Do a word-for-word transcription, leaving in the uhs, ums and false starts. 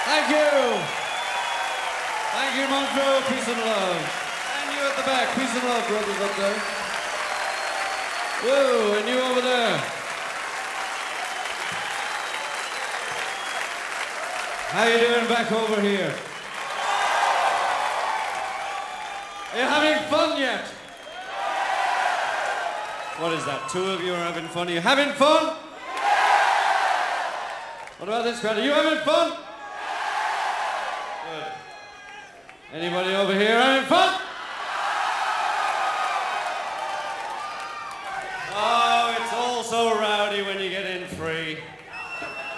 Thank you. Thank you, Montreux. Peace and love. And you at the back. Peace and love, brothers up there. Whoa, and you over there. How you doing back over here? Are you having fun yet? What is that? Two of you are having fun. Are you having fun? What about this crowd? Are you having fun? Good. Anybody over here having fun?